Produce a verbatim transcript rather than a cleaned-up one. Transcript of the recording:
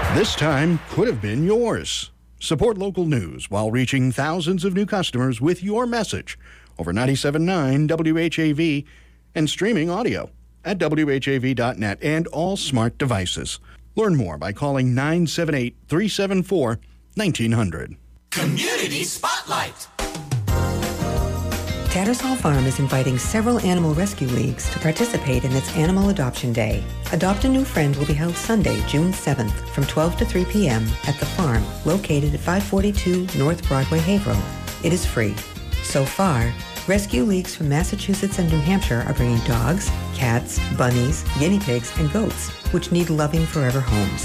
This time could have been yours. Support local news while reaching thousands of new customers with your message over ninety-seven point nine W H A V and streaming audio at W H A V dot net and all smart devices. Learn more by calling nine seven eight, three seven four, one nine zero zero. Community Spotlight. Tattersall Farm is inviting several animal rescue leagues to participate in its Animal Adoption Day. Adopt a New Friend will be held Sunday, June seventh from twelve to three p.m. at the farm located at five forty-two North Broadway, Haverhill. It is free. So far, rescue leagues from Massachusetts and New Hampshire are bringing dogs, cats, bunnies, guinea pigs, and goats, which need loving forever homes.